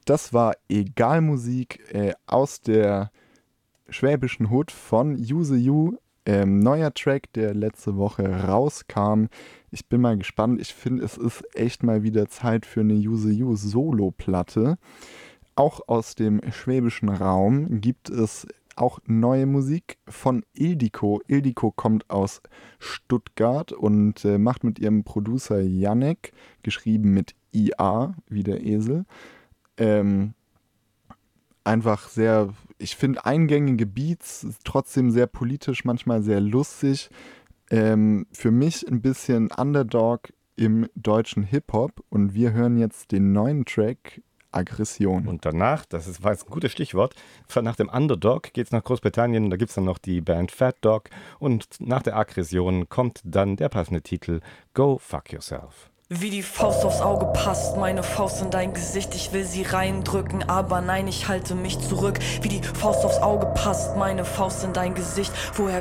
Das war Egalmusik aus der Schwäbischen Hood von Use You. Neuer Track, der letzte Woche rauskam. Ich bin mal gespannt. Ich finde, es ist echt mal wieder Zeit für eine Use You Solo-Platte. Auch aus dem schwäbischen Raum gibt es auch neue Musik von Ildiko. Ildiko kommt aus Stuttgart und macht mit ihrem Producer Yannick, geschrieben mit IA, wie der Esel, ähm, einfach sehr, ich finde, eingängige Beats, trotzdem sehr politisch, manchmal sehr lustig. Für mich ein bisschen Underdog im deutschen Hip-Hop und wir hören jetzt den neuen Track Aggression. Und danach, war jetzt ein gutes Stichwort, nach dem Underdog geht es nach Großbritannien, da gibt es dann noch die Band Fat Dog und nach der Aggression kommt dann der passende Titel Go Fuck Yourself. Wie die Faust aufs Auge passt, meine Faust in dein Gesicht, ich will sie reindrücken, aber nein, ich halte mich zurück. Wie die Faust aufs Auge passt, meine Faust in dein Gesicht, woher